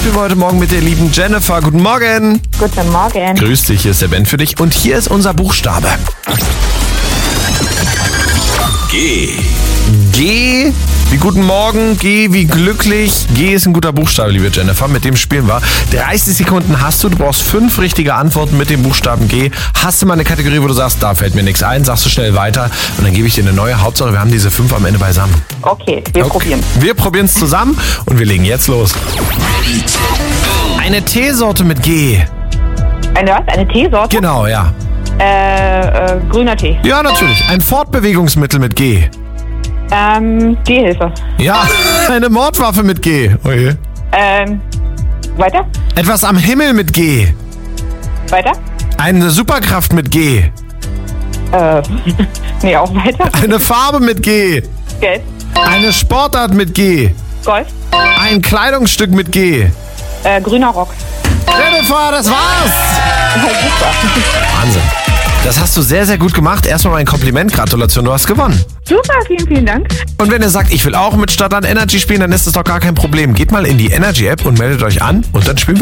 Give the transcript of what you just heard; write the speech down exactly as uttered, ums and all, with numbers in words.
spielen wir heute Morgen mit der lieben Jennifer. Guten Morgen. Guten Morgen. Grüß dich, hier ist der Ben für dich. Und hier ist unser Buchstabe. G. G wie guten Morgen, G wie glücklich. G ist ein guter Buchstabe, liebe Jennifer. Mit dem spielen wir. dreißig Sekunden hast du. Du brauchst fünf richtige Antworten mit dem Buchstaben G. Hast du mal eine Kategorie, wo du sagst, da fällt mir nichts ein, sagst du schnell weiter und dann gebe ich dir eine neue. Hauptsache, wir haben diese fünf am Ende beisammen. Okay, wir Okay. probieren. Wir probieren es zusammen und wir legen jetzt los. Eine Teesorte mit G. Eine was? Eine Teesorte? Genau, ja. Äh, äh, grüner Tee. Ja, natürlich. Ein Fortbewegungsmittel mit G. Ähm, Gehhilfe. Ja, eine Mordwaffe mit G. Oje. Ähm, weiter? Etwas am Himmel mit G. Weiter? Eine Superkraft mit G. Äh, nee, auch weiter. Eine Farbe mit G. Gelb. Eine Sportart mit G. Golf. Ein Kleidungsstück mit G. Äh, grüner Rock. Jennifer, das war's! Ja, super. Wahnsinn. Das hast du sehr, sehr gut gemacht. Erstmal mein Kompliment. Gratulation, du hast gewonnen. Super, vielen, vielen Dank. Und wenn ihr sagt, ich will auch mit Stadtland Energy spielen, dann ist das doch gar kein Problem. Geht mal in die Energy-App und meldet euch an und dann spielen wir.